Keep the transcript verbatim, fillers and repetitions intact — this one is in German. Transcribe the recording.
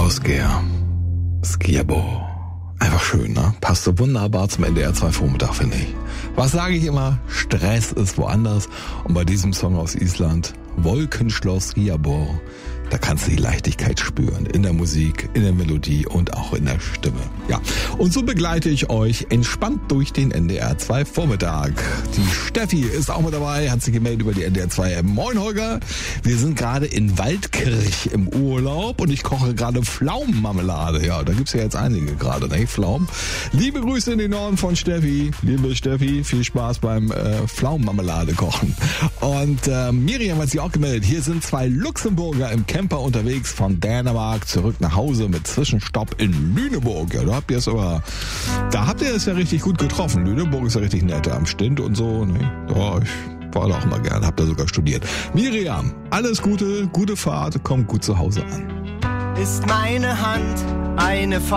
Ausgeher. Skiabo. Einfach schön, ne? Passt so wunderbar zum N D R zwei Vormittag, finde ich. Was sage ich immer? Stress ist woanders. Und bei diesem Song aus Island, Wolkenschloss Skiabo, da kannst du die Leichtigkeit spüren. In der Musik, in der Melodie und auch in der Stimme. Ja. Und so begleite ich euch entspannt durch den N D R zwei Vormittag. Die Steffi ist auch mit dabei, hat sich gemeldet über die N D R zwei. Moin Holger, wir sind gerade in Waldkirch im Urlaub und ich koche gerade Pflaumenmarmelade. Ja, da gibt's ja jetzt einige gerade, ne? Pflaumen. Liebe Grüße in den Norden von Steffi. Liebe Steffi, viel Spaß beim äh, Pflaumenmarmelade kochen. Und äh, Miriam hat sich auch gemeldet. Hier sind zwei Luxemburger im Camper unterwegs von Dänemark zurück nach Hause mit Zwischenstopp in Lüneburg. Ja, da habt ihr es aber, da habt ihr es ja richtig gut getroffen. Lüneburg ist ja richtig nett am Stint und so. Ne? Ja, ich war da auch mal gern, hab da sogar studiert. Miriam, alles Gute, gute Fahrt, kommt gut zu Hause an. Ist meine Hand eine